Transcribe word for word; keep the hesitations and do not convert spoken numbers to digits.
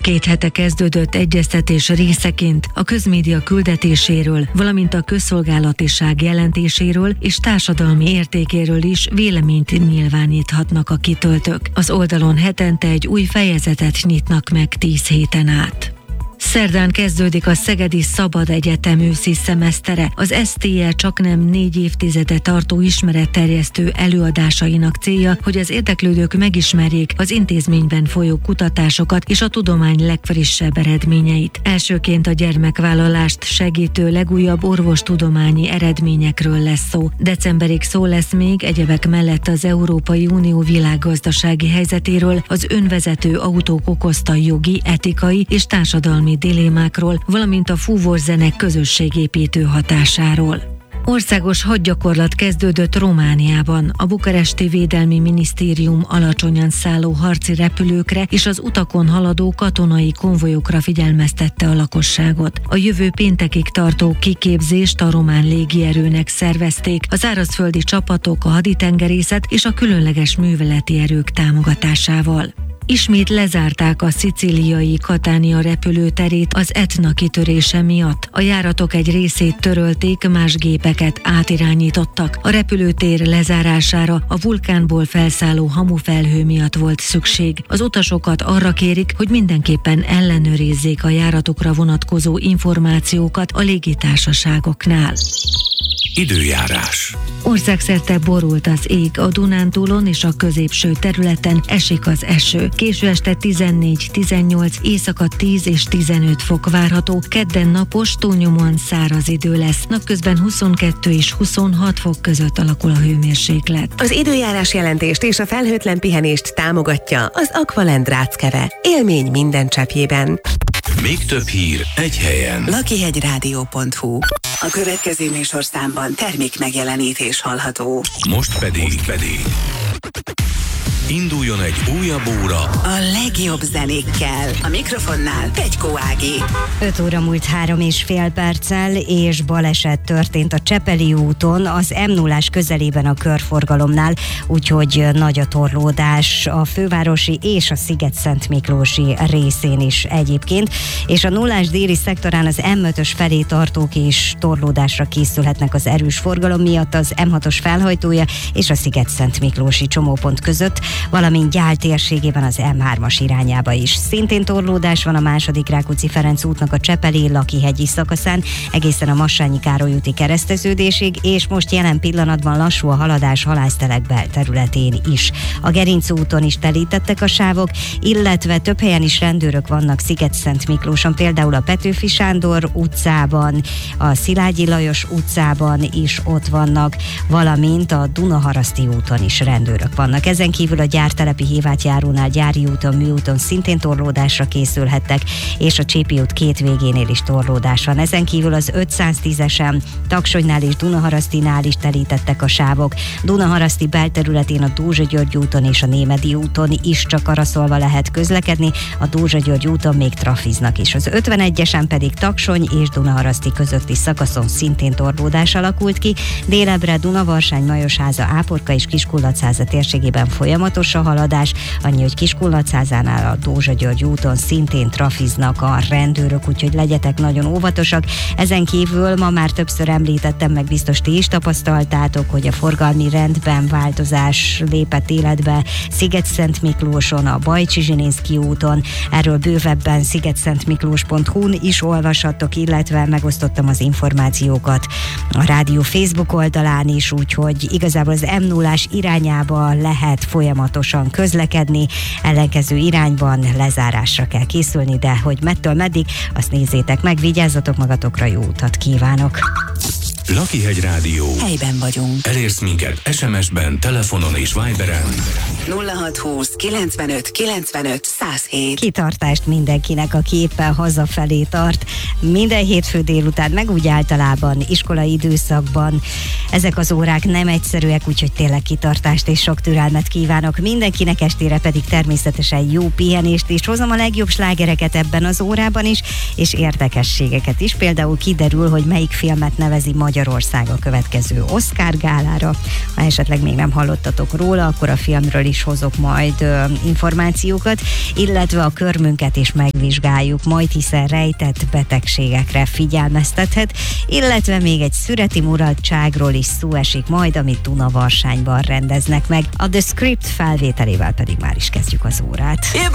két hete kezdődött egyeztetés részeként a közmédia küldetéséről, valamint a közszolgálatiság jelentéséről és társadalmi értékéről is véleményt nyilváníthatnak a kitöltők. Az oldalon hetente egy új fejezetet nyitnak meg tíz héten át. Szerdán kezdődik a Szegedi Szabad Egyetem őszi szemesztere. Az es té e csaknem négy évtizede tartó ismeretterjesztő előadásainak célja, hogy az érdeklődők megismerjék az intézményben folyó kutatásokat és a tudomány legfrissebb eredményeit. Elsőként a gyermekvállalást segítő legújabb orvostudományi eredményekről lesz szó. Decemberig szó lesz még egyebek mellett az Európai Unió világgazdasági helyzetéről, az önvezető autók okozta jogi, etikai és társadalmi dilémákról, valamint a fúvorzene közösségépítő hatásáról. Országos hadgyakorlat kezdődött Romániában. A bukaresti Védelmi Minisztérium alacsonyan szálló harci repülőkre és az utakon haladó katonai konvojokra figyelmeztette a lakosságot. A jövő péntekig tartó kiképzést a román légierőnek szervezték, a szárazföldi csapatok, a haditengerészet és a különleges műveleti erők támogatásával. Ismét lezárták a szicíliai Catania repülőterét az Etna kitörése miatt. A járatok egy részét törölték, más gépeket átirányítottak. A repülőtér lezárására a vulkánból felszálló hamufelhő miatt volt szükség. Az utasokat arra kérik, hogy mindenképpen ellenőrizzék a járatokra vonatkozó információkat a légitársaságoknál. Időjárás. Országszerte borult az ég, a Dunántúlon és a középső területen esik az eső. Késő este tizennégy tizennyolc, éjszaka tíz és tizenöt fok várható, kedden napos, túlnyomóan száraz idő lesz. Napközben huszonkettő és huszonhat fok között alakul a hőmérséklet. Az időjárás jelentést és a felhőtlen pihenést támogatja az Aqualend Ráckeve. Élmény minden cseppjében. Még több hír egy helyen. lakihegyrádió pont hu. A következő műsorszámban termék megjelenítés hallható. Most pedig, Most pedig induljon egy újabb óra a legjobb zenékkel. A mikrofonnál Pegykó Ági. öt óra múlt három és fél perccel, és baleset történt a Csepeli úton, az em nullás közelében a körforgalomnál, úgyhogy nagy a torlódás a fővárosi és a Sziget-Szent Miklósi részén is egyébként, és a nullás déli szektorán az em ötös felé tartók is torlódásra készülhetnek az erős forgalom miatt az em hatos felhajtója és a Sziget-Szent Miklósi csomópont között, valamint Gyál térségében az em hármas irányába is. Szintén torlódás van a második Rákóczi-Ferenc útnak a Csepeli-Lakihegyi szakaszán, egészen a Massányi Károly úti kereszteződésig, és most jelen pillanatban lassú a haladás Halásztelek belterületén is. A Gerinc úton is telítettek a sávok, illetve több helyen is rendőrök vannak Sziget-Szent Miklóson, például a Petőfi Sándor utcában, a Szilágyi Lajos utcában is ott vannak, valamint a Dunaharaszti úton is rendőrök vannak. Ezen kívül a Gyártelepi Hévátjárónál, Gyári úton, Műúton szintén torlódásra készülhettek, és a Csépi út két végénél is torlódás van. Ezen kívül az ötszáztízesen Taksonynál és Dunaharasztinál is telítettek a sávok. Dunaharaszti belterületén a Dózsa-György úton és a Némedi úton is csak araszolva lehet közlekedni, a Dózsa-György úton még trafiznak is. Az ötvenegyesen pedig Taksony és Dunaharaszti közötti szakaszon szintén torlódás alakult ki, délebre Dunavarsány, Majosháza, Áporka és Kiskunlachháza térségében folyamatos a haladás, annyi, hogy Kiskunlachházánál a Dózsa-György úton szintén trafiznak a rendőrök, úgyhogy legyetek nagyon óvatosak. Ezen kívül ma már többször említettem, meg biztos ti is tapasztaltátok, hogy a forgalmi rendben változás lépett életbe Sziget-Szent Miklóson, a Bajcsi Zsilinszky úton. Erről bővebben szigetszentmiklós pont hu-n is olvashattok, illetve megosztottam az információkat a rádió Facebook oldalán is, úgyhogy igazából az em nullás irányába lehet folyamatosan közlekedni, ellenkező irányban lezárásra kell készülni, de hogy mettől meddig, azt nézzétek meg, vigyázzatok magatokra, jó utat kívánok! Lakihegy Rádió. Helyben vagyunk. Elérsz minket es em es-ben, telefonon és Viberen. nulla hat húsz kilencvenöt kilencvenöt száz hét. Kitartást mindenkinek, aki éppen hazafelé tart. Minden hétfő délután, meg úgy általában iskolai időszakban. Ezek az órák nem egyszerűek, úgyhogy tényleg kitartást és sok türelmet kívánok mindenkinek, estére pedig természetesen jó pihenést is. Hozom a legjobb slágereket ebben az órában is, és érdekességeket is. Például kiderül, hogy melyik filmet nevezi magyar Magyarország a következő Oscar gálára. Ha esetleg még nem hallottatok róla, akkor a filmről is hozok majd ö, információkat, illetve a körmünket is megvizsgáljuk majd, hiszen rejtett betegségekre figyelmeztethet, illetve még egy szüreti mulatságról is szó esik majd, amit Dunavarsány rendeznek meg. A The Script felvételével pedig már is kezdjük az órát.